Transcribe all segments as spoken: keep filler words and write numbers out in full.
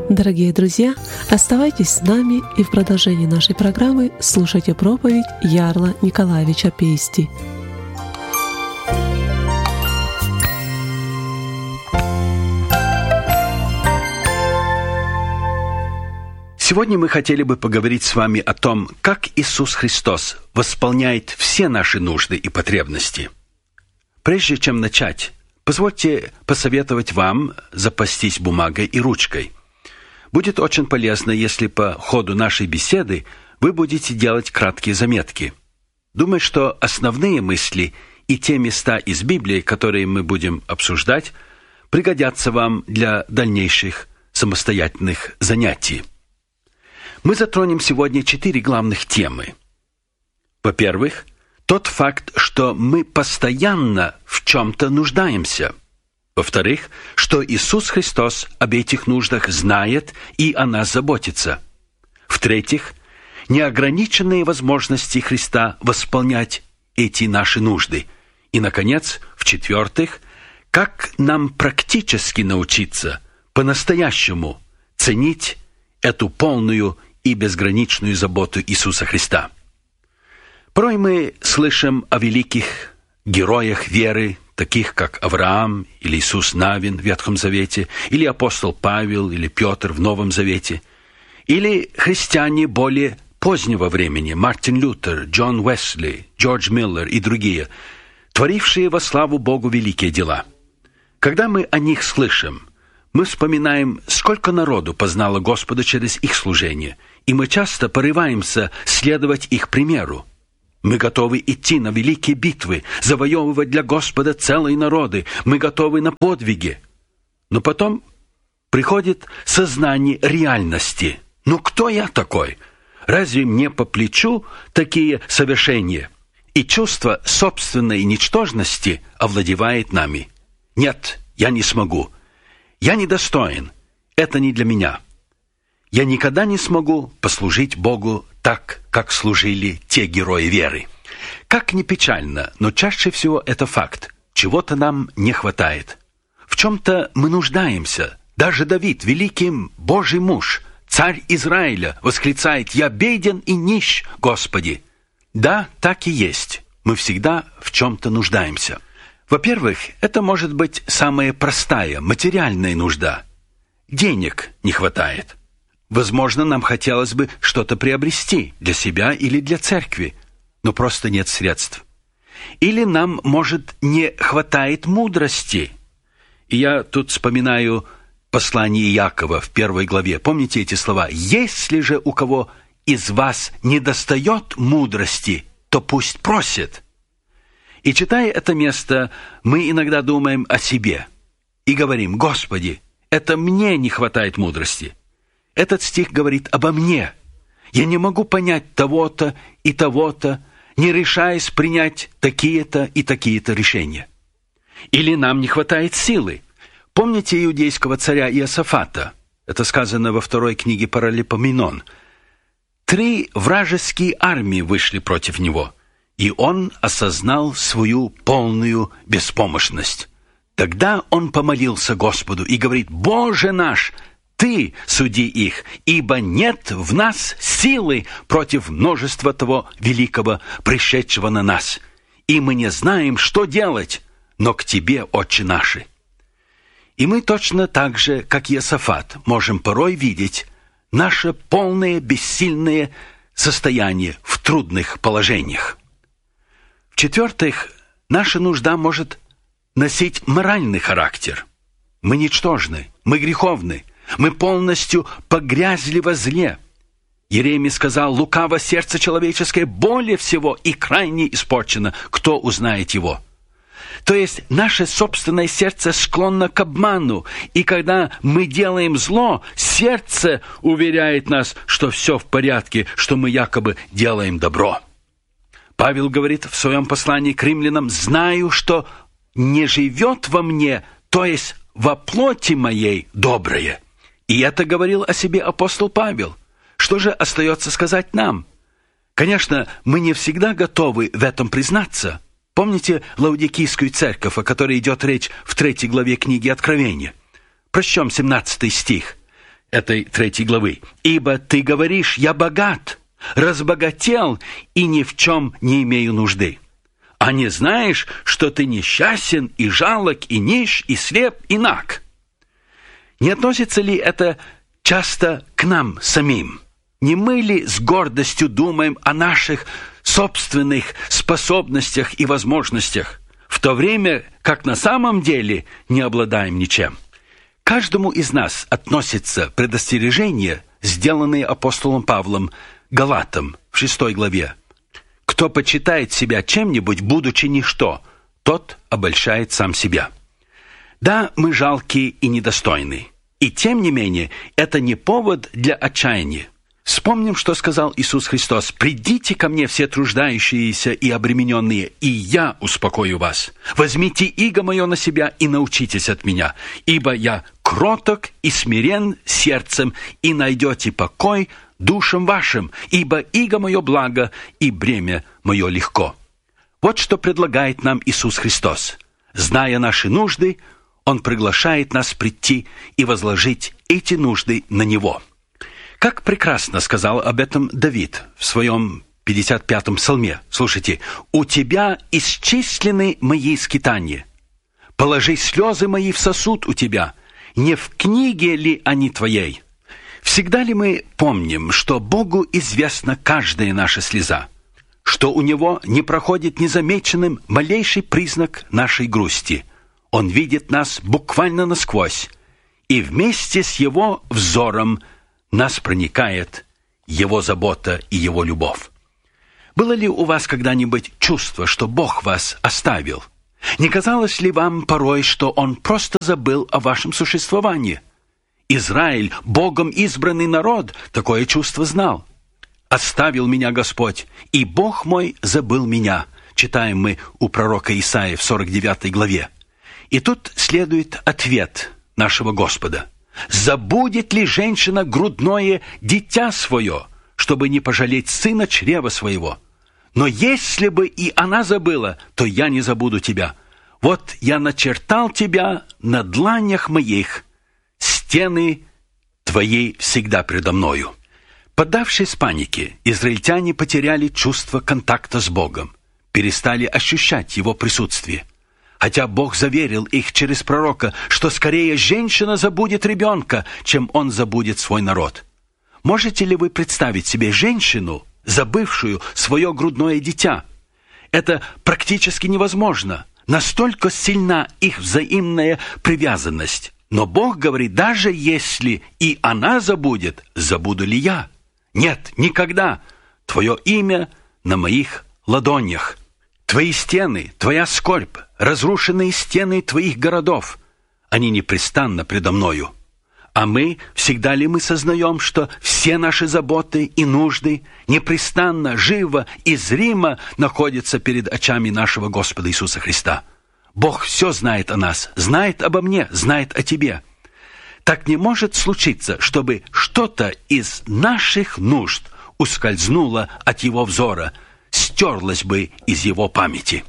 Дорогие друзья, оставайтесь с нами и в продолжении нашей программы слушайте проповедь Ярла Николаевича Пейсти. Сегодня мы хотели бы поговорить с вами о том, как Иисус Христос восполняет все наши нужды и потребности. Прежде чем начать, позвольте посоветовать вам запастись бумагой и ручкой. Будет очень полезно, если по ходу нашей беседы вы будете делать краткие заметки. Думаю, что основные мысли и те места из Библии, которые мы будем обсуждать, пригодятся вам для дальнейших самостоятельных занятий. Мы затронем сегодня четыре главных темы. Во-первых, тот факт, что мы постоянно в чем-то нуждаемся. Во-вторых, что Иисус Христос об этих нуждах знает и о нас заботится. В-третьих, неограниченные возможности Христа восполнять эти наши нужды. И, наконец, в-четвертых, как нам практически научиться по-настоящему ценить эту полную и безграничную заботу Иисуса Христа. Порой мы слышим о великих героях веры, таких как Авраам или Иисус Навин в Ветхом Завете, или апостол Павел или Петр в Новом Завете, или христиане более позднего времени, Мартин Лютер, Джон Уэсли, Джордж Миллер и другие, творившие во славу Богу великие дела. Когда мы о них слышим, мы вспоминаем, сколько народу познало Господа через их служение, и мы часто порываемся следовать их примеру. Мы готовы идти на великие битвы, завоевывать для Господа целые народы. Мы готовы на подвиги. Но потом приходит сознание реальности. Ну, кто я такой? Разве мне по плечу такие совершения? И чувство собственной ничтожности овладевает нами. Нет, я не смогу. Я недостоин. Это не для меня. Я никогда не смогу послужить Богу так, как служили те герои веры. Как ни печально, но чаще всего это факт. Чего-то нам не хватает. В чем-то мы нуждаемся. Даже Давид, великий Божий муж, царь Израиля, восклицает: «Я беден и нищ, Господи». Да, так и есть. Мы всегда в чем-то нуждаемся. Во-первых, это может быть самая простая, материальная нужда. Денег не хватает. Возможно, нам хотелось бы что-то приобрести для себя или для церкви, но просто нет средств. Или нам, может, не хватает мудрости. И я тут вспоминаю послание Иакова в первой главе. Помните эти слова? «Если же у кого из вас недостает мудрости, то пусть просит». И читая это место, мы иногда думаем о себе и говорим: «Господи, это мне не хватает мудрости». Этот стих говорит обо мне. Я не могу понять того-то и того-то, не решаясь принять такие-то и такие-то решения. Или нам не хватает силы. Помните иудейского царя Иосафата? Это сказано во второй книге Паралипоменон. Три вражеские армии вышли против него, и он осознал свою полную беспомощность. Тогда он помолился Господу и говорит: «Боже наш, Ты суди их, ибо нет в нас силы против множества того великого, пришедшего на нас. И мы не знаем, что делать, но к Тебе, Отче наши». И мы точно так же, как Иосафат, можем порой видеть наше полное бессильное состояние в трудных положениях. В-четвертых, наша нужда может носить моральный характер. Мы ничтожны, мы греховны. Мы полностью погрязли во зле. Иеремия сказал: «Лукаво сердце человеческое более всего и крайне испорчено. Кто узнает его?» То есть наше собственное сердце склонно к обману. И когда мы делаем зло, сердце уверяет нас, что все в порядке, что мы якобы делаем добро. Павел говорит в своем послании к римлянам: «Знаю, что не живет во мне, то есть во плоти моей, доброе». И это говорил о себе апостол Павел. Что же остается сказать нам? Конечно, мы не всегда готовы в этом признаться. Помните Лаодикийскую церковь, о которой идет речь в третьей главе книги Откровения? Прочтем семнадцатый стих. этой третьей главы. «Ибо ты говоришь, я богат, разбогател и ни в чем не имею нужды. А не знаешь, что ты несчастен и жалок, и нищ, и слеп, и наг». Не относится ли это часто к нам самим? Не мы ли с гордостью думаем о наших собственных способностях и возможностях, в то время как на самом деле не обладаем ничем? Каждому из нас относится предостережение, сделанное апостолом Павлом Галатам в шестой главе. «Кто почитает себя чем-нибудь, будучи ничто, тот обольщает сам себя». Да, мы жалкие и недостойны, и тем не менее это не повод для отчаяния. Вспомним, что сказал Иисус Христос: «Придите ко мне все труждающиеся и обремененные, и я успокою вас. Возьмите иго мое на себя и научитесь от меня, ибо я кроток и смирен сердцем, и найдете покой душам вашим, ибо иго мое благо, и бремя мое легко». Вот что предлагает нам Иисус Христос. Зная наши нужды, Он приглашает нас прийти и возложить эти нужды на Него. Как прекрасно сказал об этом Давид в своем пятьдесят пятом псалме. Слушайте: «У тебя исчислены мои скитания. Положи слезы мои в сосуд у тебя. Не в книге ли они твоей?» Всегда ли мы помним, что Богу известна каждая наша слеза, что у Него не проходит незамеченным малейший признак нашей грусти? Он видит нас буквально насквозь, и вместе с Его взором нас проникает Его забота и Его любовь. Было ли у вас когда-нибудь чувство, что Бог вас оставил? Не казалось ли вам порой, что Он просто забыл о вашем существовании? Израиль, Богом избранный народ, такое чувство знал. «Оставил меня Господь, и Бог мой забыл меня», читаем мы у пророка Исаии в сорок девятой главе. И тут следует ответ нашего Господа: «Забудет ли женщина грудное дитя свое, чтобы не пожалеть сына чрева своего? Но если бы и она забыла, то я не забуду тебя. Вот я начертал тебя на дланях моих, стены твоей всегда предо мною». Поддавшись панике, израильтяне потеряли чувство контакта с Богом, перестали ощущать Его присутствие. Хотя Бог заверил их через пророка, что скорее женщина забудет ребенка, чем он забудет свой народ. Можете ли вы представить себе женщину, забывшую свое грудное дитя? Это практически невозможно. Настолько сильна их взаимная привязанность. Но Бог говорит: даже если и она забудет, забуду ли я? Нет, никогда. Твое имя на моих ладонях. Твои стены, твоя скорбь, разрушенные стены твоих городов, они непрестанно предо мною. А мы, всегда ли мы сознаем, что все наши заботы и нужды непрестанно, живо и зримо находятся перед очами нашего Господа Иисуса Христа? Бог все знает о нас, знает обо мне, знает о тебе. Так не может случиться, чтобы что-то из наших нужд ускользнуло от Его взора, стерлось бы из Его памяти.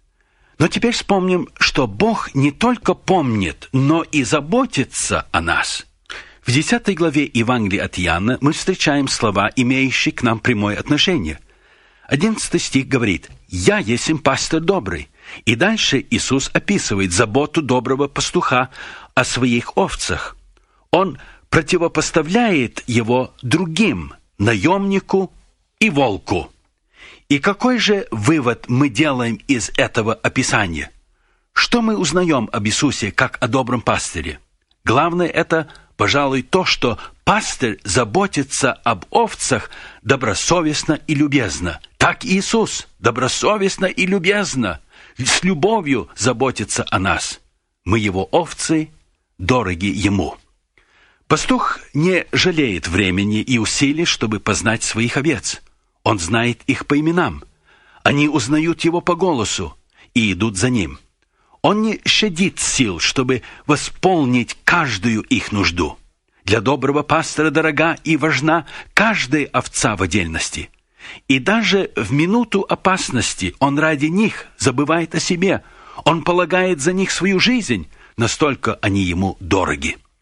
Но теперь вспомним, что Бог не только помнит, но и заботится о нас. В десятой главе Евангелия от Иоанна мы встречаем слова, имеющие к нам прямое отношение. Одиннадцатый стих говорит: «Я есмь пастырь добрый». И дальше Иисус описывает заботу доброго пастуха о своих овцах. Он противопоставляет его другим, наемнику и волку. И какой же вывод мы делаем из этого описания? Что мы узнаем об Иисусе как о добром пастыре? Главное — это, пожалуй, то, что пастырь заботится об овцах добросовестно и любезно. Так Иисус добросовестно и любезно, с любовью заботится о нас. Мы Его овцы, дороги Ему. Пастух не жалеет времени и усилий, чтобы познать своих овец. Он знает их по именам. Они узнают Его по голосу и идут за Ним. Он не щадит сил, чтобы восполнить каждую их нужду. Для доброго пастора дорога и важна каждая овца в отдельности. И даже в минуту опасности он ради них забывает о себе. Он полагает за них свою жизнь, настолько они ему дороги.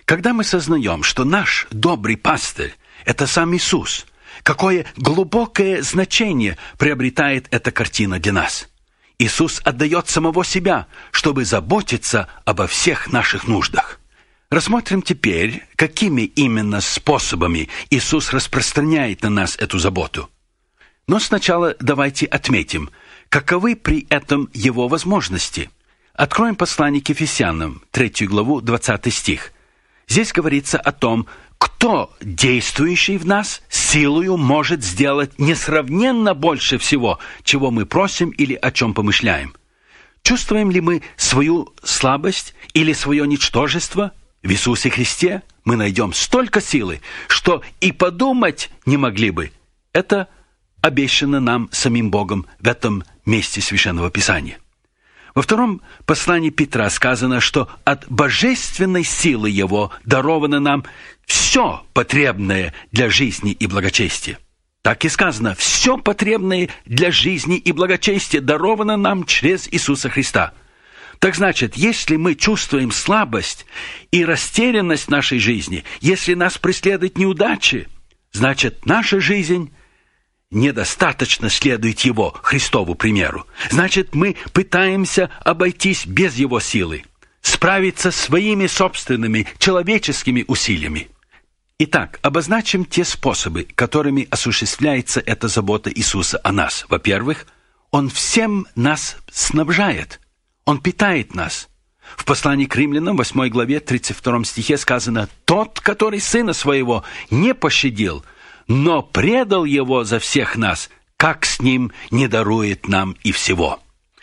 Когда мы сознаем, что наш добрый пастырь – это сам Иисус, какое глубокое значение приобретает эта картина для нас. Иисус отдает самого себя, чтобы заботиться обо всех наших нуждах. Рассмотрим теперь, какими именно способами Иисус распространяет на нас эту заботу. Но сначала давайте отметим, каковы при этом Его возможности. Откроем послание к Ефесянам, третью главу, двадцатый стих. Здесь говорится о том, кто, действующий в нас, силою может сделать несравненно больше всего, чего мы просим или о чем помышляем. Чувствуем ли мы свою слабость или свое ничтожество? В Иисусе Христе мы найдем столько силы, что и подумать не могли бы. Это обещано нам самим Богом в этом месте Священного Писания. Во втором послании Петра сказано, что от божественной силы Его даровано нам все потребное для жизни и благочестия. Так и сказано, все потребное для жизни и благочестия даровано нам через Иисуса Христа. Так значит, если мы чувствуем слабость и растерянность в нашей жизни, если нас преследуют неудачи, значит, наша жизнь недостаточно следует Его, Христову примеру. Значит, мы пытаемся обойтись без Его силы, справиться своими собственными человеческими усилиями. Итак, обозначим те способы, которыми осуществляется эта забота Иисуса о нас. Во-первых, Он всем нас снабжает. Он питает нас. В послании к Римлянам, восьмой главе, тридцать втором стихе сказано: «Тот, который Сына Своего не пощадил, но предал Его за всех нас, как с Ним не дарует нам и всего».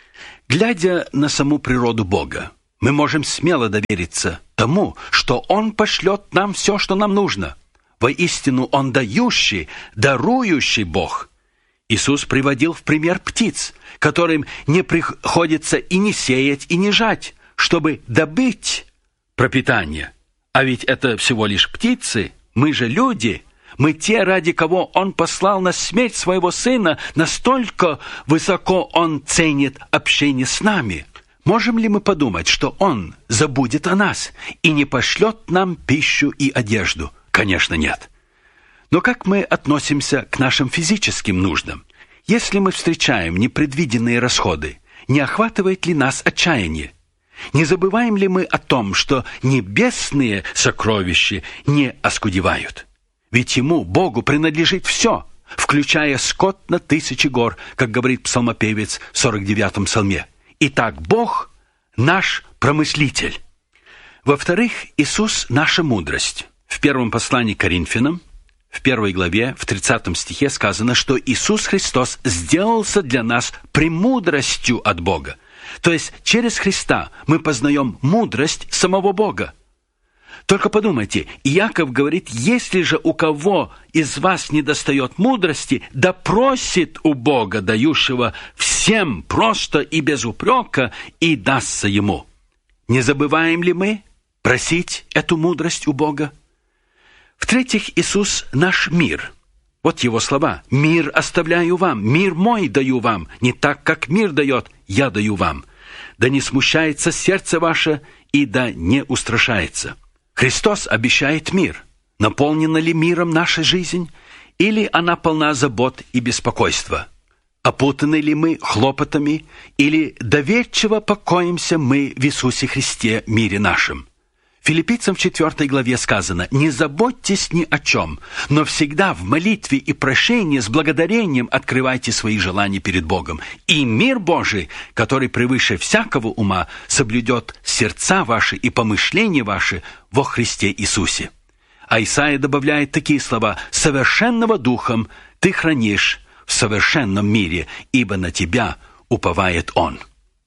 Глядя на саму природу Бога, мы можем смело довериться тому, что Он пошлет нам все, что нам нужно. Воистину, Он дающий, дарующий Бог. Иисус приводил в пример птиц, которым не приходится и не сеять, и не жать, чтобы добыть пропитание. А ведь это всего лишь птицы, мы же люди, мы те, ради кого Он послал на смерть Своего Сына, настолько высоко Он ценит общение с нами. Можем ли мы подумать, что Он забудет о нас и не пошлет нам пищу и одежду? Конечно, нет. Но как мы относимся к нашим физическим нуждам? Если мы встречаем непредвиденные расходы, не охватывает ли нас отчаяние? Не забываем ли мы о том, что небесные сокровища не оскудевают? Ведь Ему, Богу, принадлежит все, включая скот на тысячи гор, как говорит псалмопевец в сорок девятом псалме. Итак, Бог – наш промыслитель. Во-вторых, Иисус – наша мудрость. В первом послании к Коринфянам, в первой главе, в тридцатом стихе сказано, что Иисус Христос сделался для нас премудростью от Бога. То есть через Христа мы познаем мудрость самого Бога. Только подумайте, Иаков говорит: если же у кого из вас недостает мудрости, да просит у Бога, дающего всем просто и без упрека, и дастся ему. Не забываем ли мы просить эту мудрость у Бога? В-третьих, Иисус – наш мир. Вот Его слова: «Мир оставляю вам, мир мой даю вам, не так, как мир дает, я даю вам. Да не смущается сердце ваше, и да не устрашается». Христос обещает мир. Наполнена ли миром наша жизнь, или она полна забот и беспокойства? Опутаны ли мы хлопотами, или доверчиво покоимся мы в Иисусе Христе, мире нашем? Филиппийцам в четвёртой главе сказано: «Не заботьтесь ни о чем, но всегда в молитве и прошении с благодарением открывайте свои желания перед Богом. И мир Божий, который превыше всякого ума, соблюдет сердца ваши и помышления ваши во Христе Иисусе». А Исаия добавляет такие слова: «Совершенного духом ты хранишь в совершенном мире, ибо на тебя уповает Он».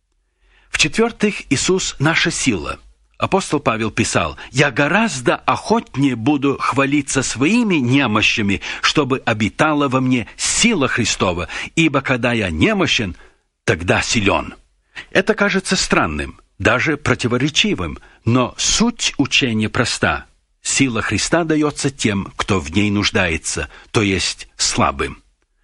В-четвертых, Иисус – наша сила. Апостол Павел писал: «Я гораздо охотнее буду хвалиться своими немощами, чтобы обитала во мне сила Христова, ибо когда я немощен, тогда силен». Это кажется странным, даже противоречивым, но суть учения проста. Сила Христа дается тем, кто в ней нуждается, то есть слабым.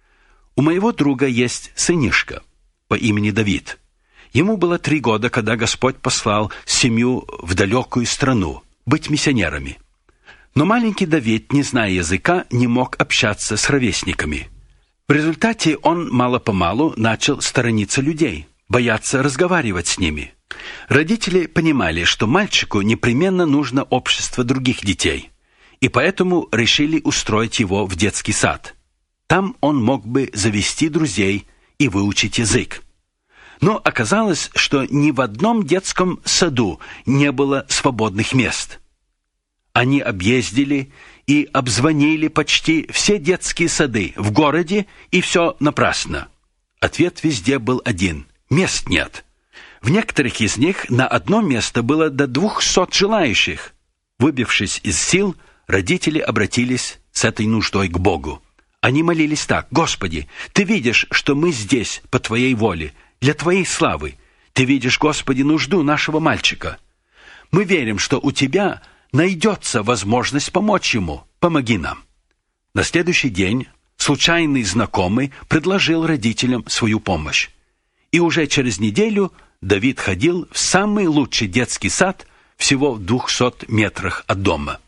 У моего друга есть сынишка по имени Давид. Ему было три года, когда Господь послал семью в далекую страну, быть миссионерами. Но маленький Давид, не зная языка, не мог общаться с ровесниками. В результате он мало-помалу начал сторониться людей, бояться разговаривать с ними. Родители понимали, что мальчику непременно нужно общество других детей, и поэтому решили устроить его в детский сад. Там он мог бы завести друзей и выучить язык. Но оказалось, что ни в одном детском саду не было свободных мест. Они объездили и обзвонили почти все детские сады в городе, и все напрасно. Ответ везде был один – мест нет. В некоторых из них на одно место было до двухсот желающих. Выбившись из сил, родители обратились с этой нуждой к Богу. Они молились так: «Господи, Ты видишь, что мы здесь по Твоей воле, для Твоей славы. Ты видишь, Господи, нужду нашего мальчика. Мы верим, что у Тебя найдется возможность помочь ему. Помоги нам». На следующий день случайный знакомый предложил родителям свою помощь. И уже через неделю Давид ходил в самый лучший детский сад всего в двухстах метрах от дома.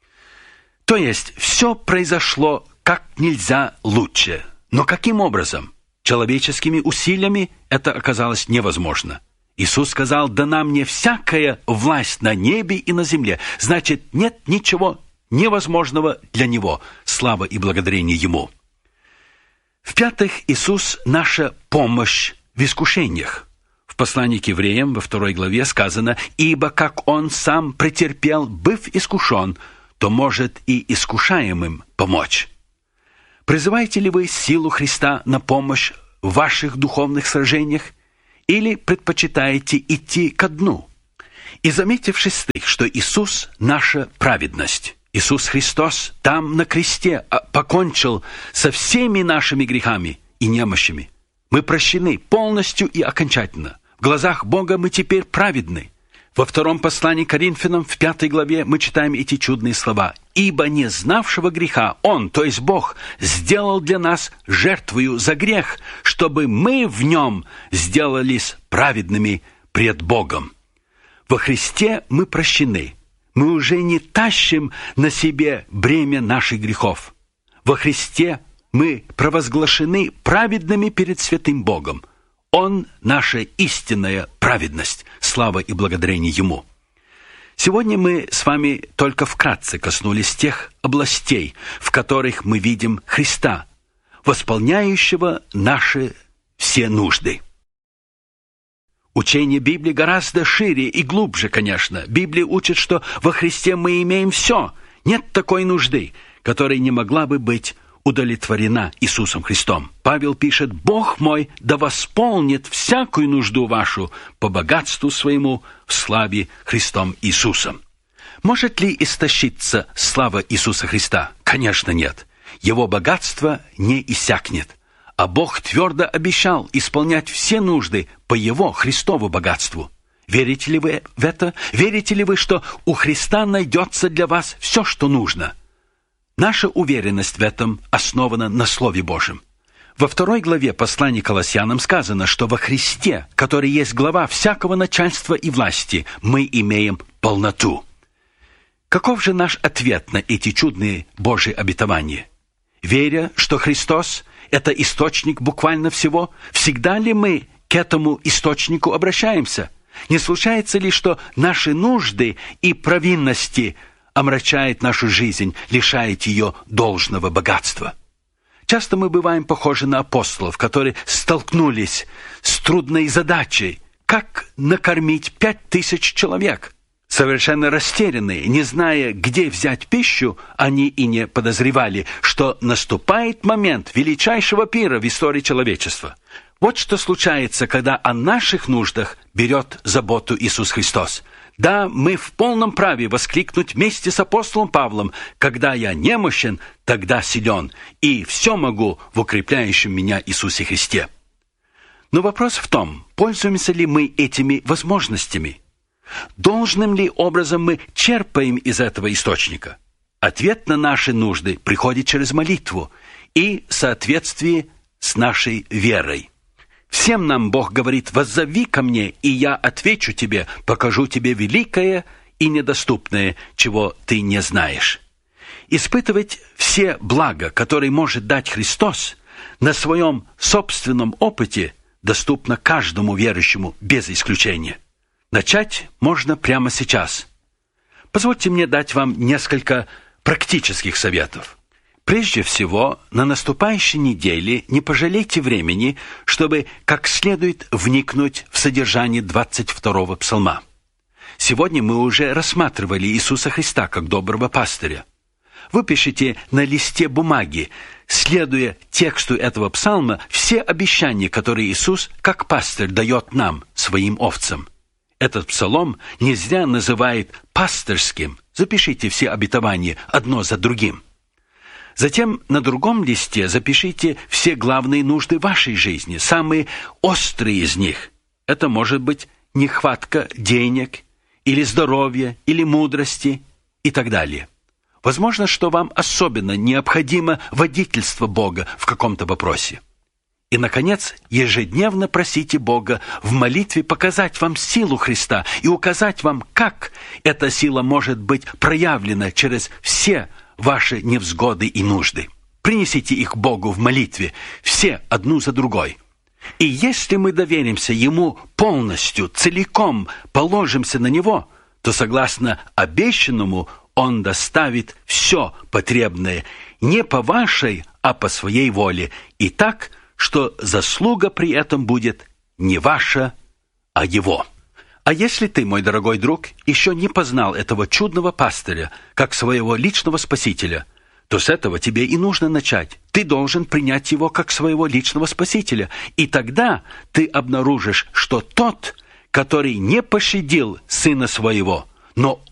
То есть все произошло как нельзя лучше. Но каким образом? Человеческими усилиями это оказалось невозможно. Иисус сказал: «Дана мне всякая власть на небе и на земле». Значит, нет ничего невозможного для Него. Слава и благодарение Ему. В-пятых, Иисус – наша помощь в искушениях. В послании к евреям во второй главе сказано: «Ибо как Он сам претерпел, быв искушен, то может и искушаемым помочь». Призываете ли вы силу Христа на помощь в ваших духовных сражениях? Или предпочитаете идти ко дну? И заметьте в-шестых, что Иисус – наша праведность. Иисус Христос там на кресте покончил со всеми нашими грехами и немощами. Мы прощены полностью и окончательно. В глазах Бога мы теперь праведны. Во втором послании к Коринфянам, в пятой главе, мы читаем эти чудные слова: «Ибо не знавшего греха Он, то есть Бог, сделал для нас жертвою за грех, чтобы мы в Нем сделались праведными пред Богом». Во Христе мы прощены. Мы уже не тащим на себе бремя наших грехов. Во Христе мы провозглашены праведными перед святым Богом. Он – наша истинная праведность. Слава и благодарение Ему. Сегодня мы с вами только вкратце коснулись тех областей, в которых мы видим Христа, восполняющего наши все нужды. Учение Библии гораздо шире и глубже, конечно. Библия учит, что во Христе мы имеем все. Нет такой нужды, которая не могла бы быть удовлетворена Иисусом Христом. Павел пишет: «Бог мой да восполнит всякую нужду вашу по богатству своему в славе Христом Иисусом». Может ли истощиться слава Иисуса Христа? Конечно, нет. Его богатство не иссякнет. А Бог твердо обещал исполнять все нужды по Его, Христову богатству. Верите ли вы в это? Верите ли вы, что у Христа найдется для вас все, что нужно? Наша уверенность в этом основана на Слове Божьем. Во второй главе послания к Колоссянам сказано, что во Христе, который есть глава всякого начальства и власти, мы имеем полноту. Каков же наш ответ на эти чудные Божьи обетования? Веря, что Христос – это источник буквально всего, всегда ли мы к этому источнику обращаемся? Не случается ли, что наши нужды и провинности омрачает нашу жизнь, лишает ее должного богатства? Часто мы бываем похожи на апостолов, которые столкнулись с трудной задачей, как накормить пять тысяч человек. Совершенно растерянные, не зная, где взять пищу, они и не подозревали, что наступает момент величайшего пира в истории человечества. Вот что случается, когда о наших нуждах берет заботу Иисус Христос. Да, мы в полном праве воскликнуть вместе с апостолом Павлом: «Когда я немощен, тогда силен, и все могу в укрепляющем меня Иисусе Христе». Но вопрос в том, пользуемся ли мы этими возможностями? Должным ли образом мы черпаем из этого источника? Ответ на наши нужды приходит через молитву и в соответствии с нашей верой. Всем нам Бог говорит: «Воззови ко мне, и я отвечу тебе, покажу тебе великое и недоступное, чего ты не знаешь. Испытывать все блага, которые может дать Христос, на своем собственном опыте доступно каждому верующему без исключения. Начать можно прямо сейчас. Позвольте мне дать вам несколько практических советов. Прежде всего, на наступающей неделе не пожалейте времени, чтобы как следует вникнуть в содержание двадцать второго псалма. Сегодня мы уже рассматривали Иисуса Христа как доброго пастыря. Выпишите на листе бумаги, следуя тексту этого псалма, все обещания, которые Иисус, как пастырь, дает нам, своим овцам. Этот псалом не зря называют пастырским. Запишите все обетования одно за другим. Затем на другом листе запишите все главные нужды вашей жизни, самые острые из них. Это может быть нехватка денег, или здоровья, или мудрости и так далее. Возможно, что вам особенно необходимо водительство Бога в каком-то вопросе. И, наконец, ежедневно просите Бога в молитве показать вам силу Христа и указать вам, как эта сила может быть проявлена через все ваши невзгоды и нужды. Принесите их Богу в молитве, все одну за другой. И если мы доверимся Ему полностью, целиком положимся на Него, то, согласно обещанному, Он доставит все потребное не по вашей, а по своей воле, и так, что заслуга при этом будет не ваша, а Его. А если ты, мой дорогой друг, еще не познал этого чудного пастыря, как своего личного спасителя, то с этого тебе и нужно начать. Ты должен принять его как своего личного спасителя, и тогда ты обнаружишь, что тот, который не пощадил сына своего, но